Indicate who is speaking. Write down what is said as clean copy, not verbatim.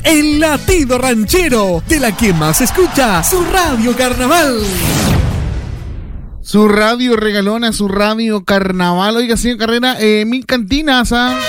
Speaker 1: El latido ranchero, de la que más escucha, su radio carnaval.
Speaker 2: Su radio regalona, su radio carnaval. Oiga, señor Carrera, Mil Cantinas,